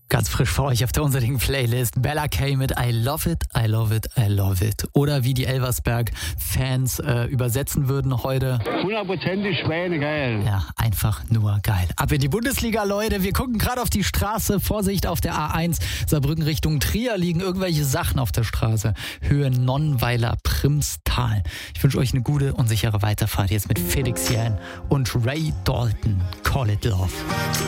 Ganz frisch für euch auf der unserer Playlist. Bella K mit I Love It, I Love It, I Love It. Oder wie die Elversberg-Fans übersetzen würden heute. 100% Schweinegeil. Ja, einfach nur geil. Ab in die Bundesliga, Leute. Wir gucken gerade auf die Straße. Vorsicht auf der A1 Saarbrücken Richtung Trier liegen irgendwelche Sachen auf der Straße. Höhe Nonnweiler, Primstal. Ich wünsche euch eine gute und sichere Weiterfahrt jetzt mit Felix Jähn und Ray Dalton. Call it Love.